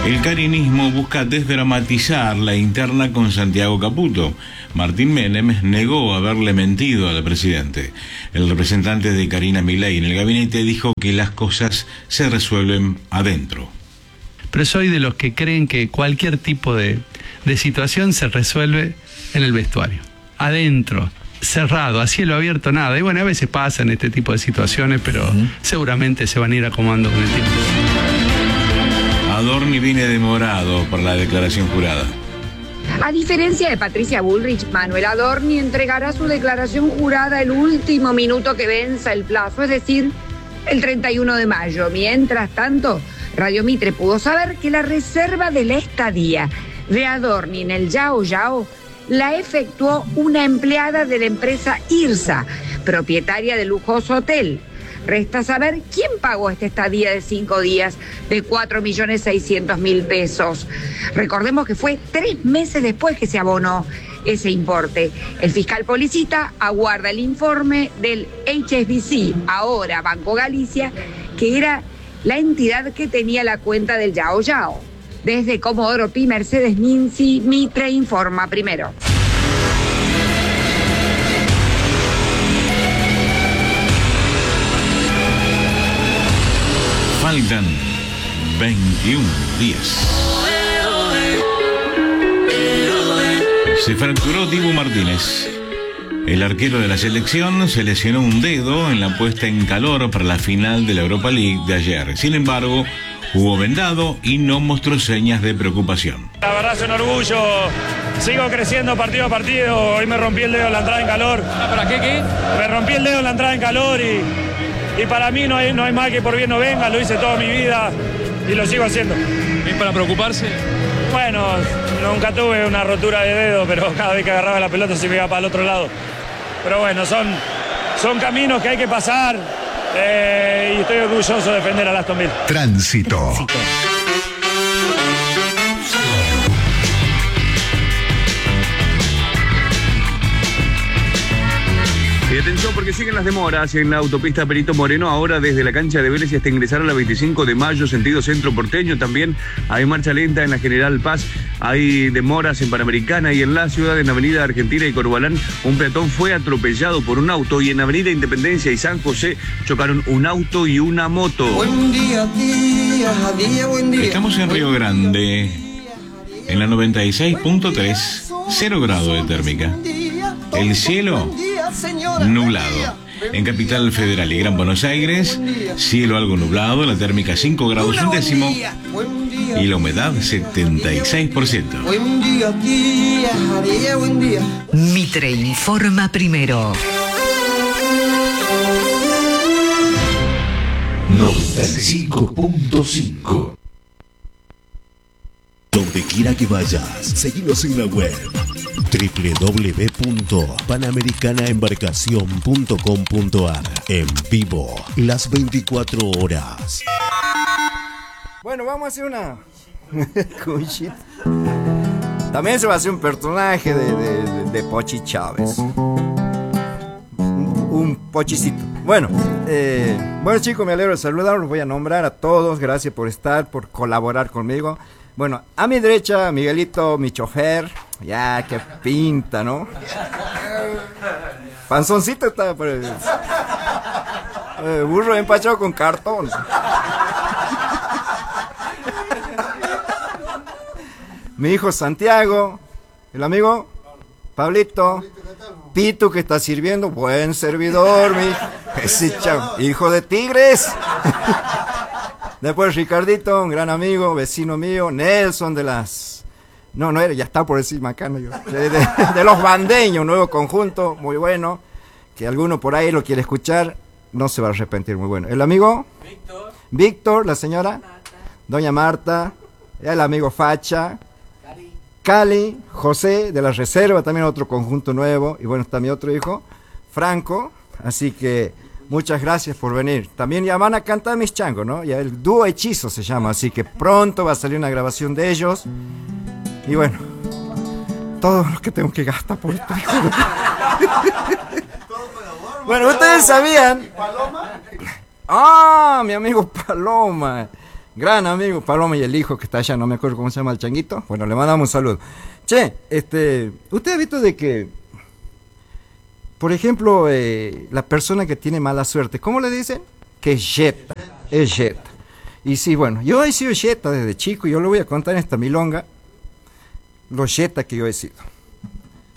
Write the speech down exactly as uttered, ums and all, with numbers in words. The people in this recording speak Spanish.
El carinismo busca desdramatizar la interna con Santiago Caputo. Martín Menem negó haberle mentido al presidente. El representante de Karina Milei en el gabinete dijo que las cosas se resuelven adentro. Pero soy de los que creen que cualquier tipo de, de situación se resuelve en el vestuario. Adentro, cerrado, a cielo abierto, nada. Y bueno, a veces pasan este tipo de situaciones, pero uh-huh. seguramente se van a ir acomodando con el tiempo. Adorni viene demorado por la declaración jurada. A diferencia de Patricia Bullrich, Manuel Adorni entregará su declaración jurada el último minuto que venza el plazo, es decir, el treinta y uno de mayo. Mientras tanto, Radio Mitre pudo saber que la reserva de la estadía de Adorni en el Yao Yao la efectuó una empleada de la empresa IRSA, propietaria del lujoso hotel. Resta saber quién pagó esta estadía de cinco días de cuatro millones seiscientos mil pesos. Recordemos que fue tres meses después que se abonó ese importe. El fiscal Policita aguarda el informe del H S B C, ahora Banco Galicia, que era la entidad que tenía la cuenta del Yao Yao. Desde Comodoro Pi, Mercedes Ninzi, Mitre informa primero. Faltan veintiún días. Se fracturó Dibu Martínez. El arquero de la selección se lesionó un dedo en la puesta en calor para la final de la Europa League de ayer. Sin embargo, jugó vendado y no mostró señas de preocupación. La verdad es un orgullo. Sigo creciendo partido a partido. Hoy me rompí el dedo en la entrada en calor. ¿Para qué qué? Me rompí el dedo en la entrada en calor y... Y para mí no hay, no hay mal que por bien no venga, lo hice toda mi vida y lo sigo haciendo. ¿Es para preocuparse? Bueno, nunca tuve una rotura de dedo, pero cada vez que agarraba la pelota se me iba para el otro lado. Pero bueno, son, son caminos que hay que pasar eh, y estoy orgulloso de defender a Aston Villa. Tránsito. Tránsito. Y atención porque siguen las demoras en la autopista Perito Moreno, ahora desde la cancha de Vélez y hasta ingresar a la veinticinco de mayo, sentido centro porteño. También hay marcha lenta en la General Paz, hay demoras en Panamericana y en la ciudad, en Avenida Argentina y Corbalán. Un peatón fue atropellado por un auto y en Avenida Independencia y San José chocaron un auto y una moto. Buen día, día, día, buen día. Estamos en Río Grande, en la noventa y seis punto tres, cero grado de térmica. El cielo nublado. En Capital Federal y Gran Buenos Aires, cielo algo nublado, la térmica cinco grados un décimo y la humedad setenta y seis por ciento. Buen día, día, día, buen día. Mitre informa primero. noventa y cinco punto cinco. Donde quiera que vayas, seguinos en la web doble u doble u doble u punto panamericana embarcación punto com punto a r. En vivo, las veinticuatro horas. Bueno, vamos a hacer una... También se va a hacer un personaje de, de, de, de Pochi Chávez. Un, un pochicito. Bueno, eh, bueno chicos, me alegro de saludarlos. Voy a nombrar a todos. Gracias por estar, por colaborar conmigo. Bueno, a mi derecha, Miguelito, mi chofer. Ya, qué pinta, ¿no? Panzoncito está por el... Eh, burro empachado con cartón. Mi hijo Santiago. El amigo Pablito. Pitu, que está sirviendo. Buen servidor, mi... Ese chavo, hijo de tigres. Después Ricardito, un gran amigo, vecino mío. Nelson de las... No, no era, ya está por decir macano yo. De, de, de los bandeños, un nuevo conjunto, muy bueno. Que alguno por ahí lo quiere escuchar, no se va a arrepentir, muy bueno. El amigo Víctor, Víctor, la señora Marta. Doña Marta, el amigo Facha, Cali. Cali, José de la Reserva, también otro conjunto nuevo. Y bueno, está mi otro hijo, Franco. Así que... muchas gracias por venir. También ya van a cantar mis changos, ¿no? Ya el dúo Hechizo se llama, así que pronto va a salir una grabación de ellos. Y bueno, todo lo que tengo que gastar por esto. Bueno, ustedes sabían... ¿Paloma? Ah, mi amigo Paloma. Gran amigo Paloma y el hijo que está allá, no me acuerdo cómo se llama el changuito. Bueno, le mandamos un saludo. Che, este, ¿usted ha visto de que, por ejemplo, eh, la persona que tiene mala suerte, ¿cómo le dicen? Que es yeta, es yeta. Y sí, bueno, yo he sido yeta desde chico y yo le voy a contar en esta milonga los yetas que yo he sido.